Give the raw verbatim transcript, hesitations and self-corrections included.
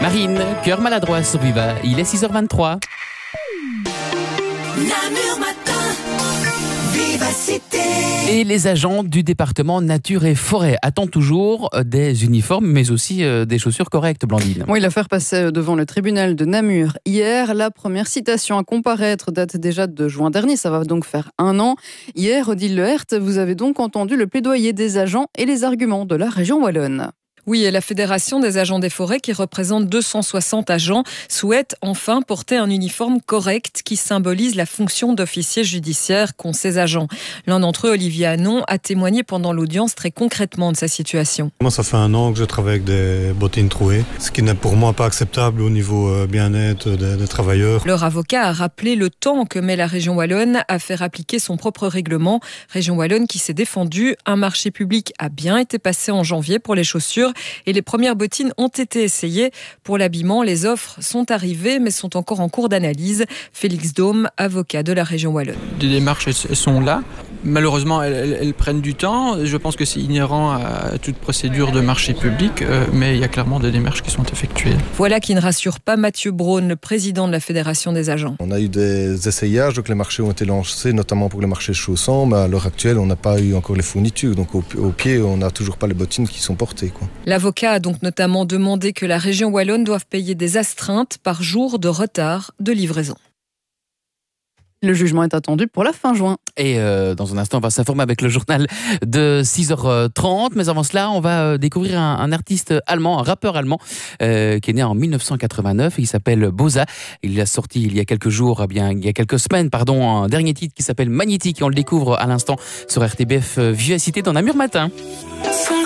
Marine, cœur maladroit sur Viva, il est six heures vingt-trois. Namur Matin, Vivacité. Et les agents du département Nature et Forêt attendent toujours des uniformes, mais aussi des chaussures correctes, Blandine. Oui, l'affaire passait devant le tribunal de Namur hier. La première citation à comparaître date déjà de juin dernier, ça va donc faire un an. Hier, Odile Lehert, vous avez donc entendu le plaidoyer des agents et les arguments de la région wallonne. Oui, et la Fédération des agents des forêts, qui représente deux cent soixante agents, souhaite enfin porter un uniforme correct qui symbolise la fonction d'officier judiciaire qu'ont ces agents. L'un d'entre eux, Olivier Hanon, a témoigné pendant l'audience très concrètement de sa situation. Moi, ça fait un an que je travaille avec des bottines trouées, ce qui n'est pour moi pas acceptable au niveau bien-être des, des travailleurs. Leur avocat a rappelé le temps que met la région wallonne à faire appliquer son propre règlement. Région wallonne qui s'est défendue. Un marché public a bien été passé en janvier pour les chaussures. Et les premières bottines ont été essayées. Pour l'habillement, les offres sont arrivées, mais sont encore en cours d'analyse. Félix Dôme, avocat de la région wallonne. Des démarches, elles sont là. Malheureusement, elles, elles, elles prennent du temps. Je pense que c'est inhérent à toute procédure de marché public, euh, mais il y a clairement des démarches qui sont effectuées. Voilà qui ne rassure pas Mathieu Braun, le président de la Fédération des agents. On a eu des essayages, donc les marchés ont été lancés, notamment pour les marchés chaussants, mais à l'heure actuelle, on n'a pas eu encore les fournitures. Donc au, au pied, on n'a toujours pas les bottines qui sont portées, quoi. L'avocat a donc notamment demandé que la région wallonne doive payer des astreintes par jour de retard de livraison. Le jugement est attendu pour la fin juin. Et euh, dans un instant, on va s'informer avec le journal de six heures trente. Mais avant cela, on va euh, découvrir un, un artiste allemand, un rappeur allemand, euh, qui est né en mille neuf cent quatre-vingt-neuf. Il s'appelle Boza. Il a sorti il y a quelques jours, eh bien, il y a quelques semaines, pardon, un dernier titre qui s'appelle Magnétique. Et on le découvre à l'instant sur R T B F Vivacité dans Namur Matin. Son